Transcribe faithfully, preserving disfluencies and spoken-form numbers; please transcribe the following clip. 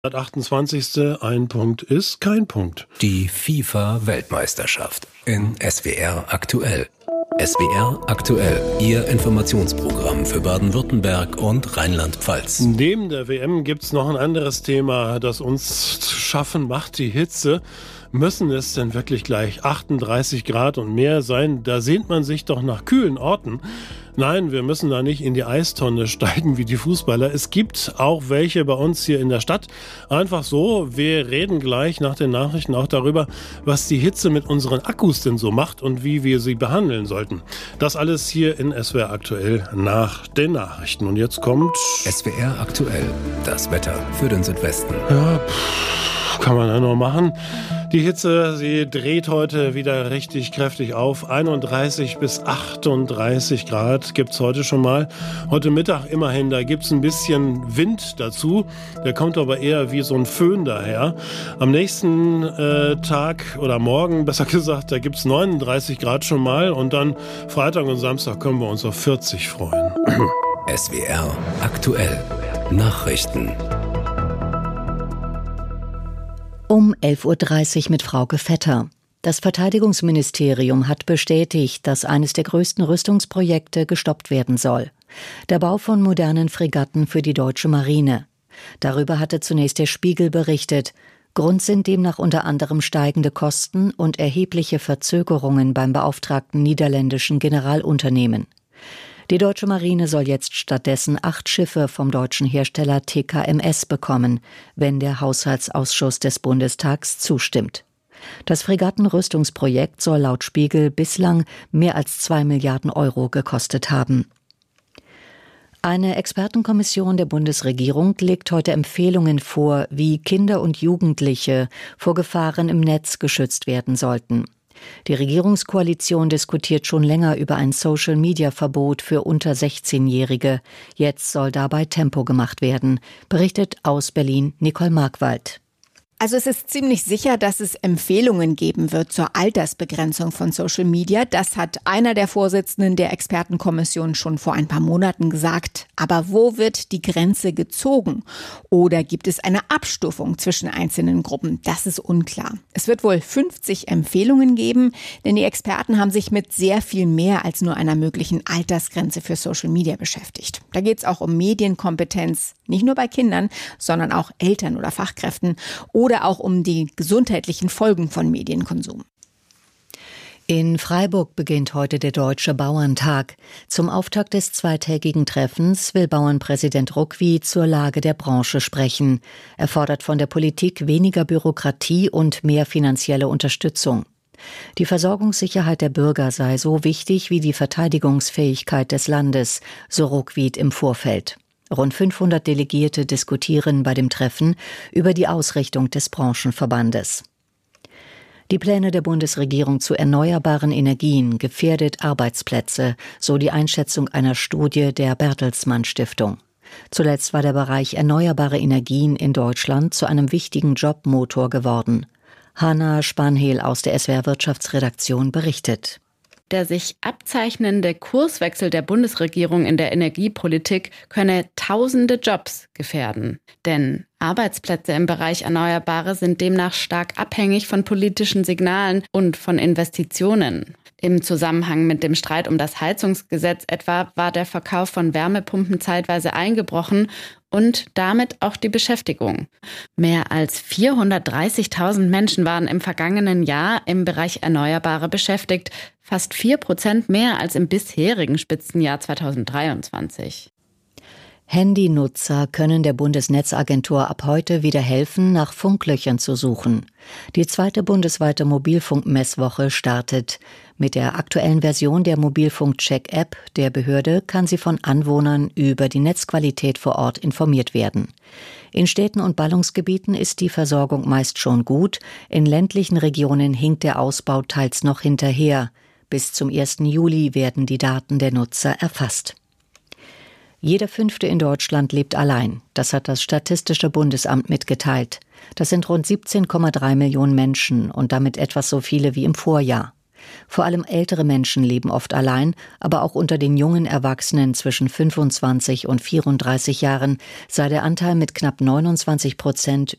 hundertachtundzwanzigste Ein Punkt ist kein Punkt. Die FIFA-Weltmeisterschaft in S W R aktuell. S W R aktuell, Ihr Informationsprogramm für Baden-Württemberg und Rheinland-Pfalz. Neben der W M gibt's noch ein anderes Thema, das uns zu schaffen macht, die Hitze. Müssen es denn wirklich gleich achtunddreißig Grad und mehr sein? Da sehnt man sich doch nach kühlen Orten. Nein, wir müssen da nicht in die Eistonne steigen wie die Fußballer. Es gibt auch welche bei uns hier in der Stadt. Einfach so, wir reden gleich nach den Nachrichten auch darüber, was die Hitze mit unseren Akkus denn so macht und wie wir sie behandeln sollten. Das alles hier in S W R aktuell nach den Nachrichten. Und jetzt kommt S W R aktuell, das Wetter für den Südwesten. Ja, pff, kann man ja noch machen. Die Hitze, sie dreht heute wieder richtig kräftig auf. einunddreißig bis achtunddreißig Grad gibt's heute schon mal. Heute Mittag immerhin, da gibt's ein bisschen Wind dazu. Der kommt aber eher wie so ein Föhn daher. Am nächsten äh, Tag oder morgen, besser gesagt, da gibt's neununddreißig Grad schon mal. Und dann Freitag und Samstag können wir uns auf vierzig freuen. S W R aktuell. Nachrichten. Um elf Uhr dreißig mit Frauke Vetter. Das Verteidigungsministerium hat bestätigt, dass eines der größten Rüstungsprojekte gestoppt werden soll. Der Bau von modernen Fregatten für die deutsche Marine. Darüber hatte zunächst der Spiegel berichtet. Grund sind demnach unter anderem steigende Kosten und erhebliche Verzögerungen beim beauftragten niederländischen Generalunternehmen. Die deutsche Marine soll jetzt stattdessen acht Schiffe vom deutschen Hersteller T K M S bekommen, wenn der Haushaltsausschuss des Bundestags zustimmt. Das Fregattenrüstungsprojekt soll laut Spiegel bislang mehr als zwei Milliarden Euro gekostet haben. Eine Expertenkommission der Bundesregierung legt heute Empfehlungen vor, wie Kinder und Jugendliche vor Gefahren im Netz geschützt werden sollten. Die Regierungskoalition diskutiert schon länger über ein Social-Media-Verbot für unter sechzehnjährige. Jetzt soll dabei Tempo gemacht werden, berichtet aus Berlin Nicole Markwald. Also es ist ziemlich sicher, dass es Empfehlungen geben wird zur Altersbegrenzung von Social Media. Das hat einer der Vorsitzenden der Expertenkommission schon vor ein paar Monaten gesagt. Aber wo wird die Grenze gezogen? Oder gibt es eine Abstufung zwischen einzelnen Gruppen? Das ist unklar. Es wird wohl fünfzig Empfehlungen geben, denn die Experten haben sich mit sehr viel mehr als nur einer möglichen Altersgrenze für Social Media beschäftigt. Da geht es auch um Medienkompetenz, nicht nur bei Kindern, sondern auch Eltern oder Fachkräften oder Oder auch um die gesundheitlichen Folgen von Medienkonsum. In Freiburg beginnt heute der Deutsche Bauerntag. Zum Auftakt des zweitägigen Treffens will Bauernpräsident Ruckwi zur Lage der Branche sprechen. Er fordert von der Politik weniger Bürokratie und mehr finanzielle Unterstützung. Die Versorgungssicherheit der Bürger sei so wichtig wie die Verteidigungsfähigkeit des Landes, so Ruckwi im Vorfeld. Rund fünfhundert Delegierte diskutieren bei dem Treffen über die Ausrichtung des Branchenverbandes. Die Pläne der Bundesregierung zu erneuerbaren Energien gefährdet Arbeitsplätze, so die Einschätzung einer Studie der Bertelsmann Stiftung. Zuletzt war der Bereich erneuerbare Energien in Deutschland zu einem wichtigen Jobmotor geworden. Hanna Spanhel aus der S W R Wirtschaftsredaktion berichtet. Der sich abzeichnende Kurswechsel der Bundesregierung in der Energiepolitik könne tausende Jobs gefährden. Denn Arbeitsplätze im Bereich Erneuerbare sind demnach stark abhängig von politischen Signalen und von Investitionen. Im Zusammenhang mit dem Streit um das Heizungsgesetz etwa war der Verkauf von Wärmepumpen zeitweise eingebrochen und damit auch die Beschäftigung. Mehr als vierhundertdreißigtausend Menschen waren im vergangenen Jahr im Bereich Erneuerbare beschäftigt, fast vier Prozent mehr als im bisherigen Spitzenjahr zweitausenddreiundzwanzig. Handynutzer können der Bundesnetzagentur ab heute wieder helfen, nach Funklöchern zu suchen. Die zweite bundesweite Mobilfunkmesswoche startet. Mit der aktuellen Version der Mobilfunk-Check-App der Behörde kann sie von Anwohnern über die Netzqualität vor Ort informiert werden. In Städten und Ballungsgebieten ist die Versorgung meist schon gut. In ländlichen Regionen hinkt der Ausbau teils noch hinterher. Bis zum ersten Juli werden die Daten der Nutzer erfasst. Jeder Fünfte in Deutschland lebt allein. Das hat das Statistische Bundesamt mitgeteilt. Das sind rund siebzehn Komma drei Millionen Menschen und damit etwas so viele wie im Vorjahr. Vor allem ältere Menschen leben oft allein, aber auch unter den jungen Erwachsenen zwischen fünfundzwanzig und vierunddreißig Jahren sei der Anteil mit knapp neunundzwanzig Prozent